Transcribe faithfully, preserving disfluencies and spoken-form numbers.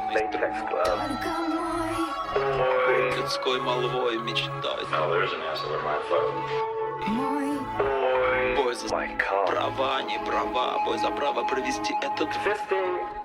стороны инструмента. Людской молвой мечтать. Бой за права, не права, бой за право провести этот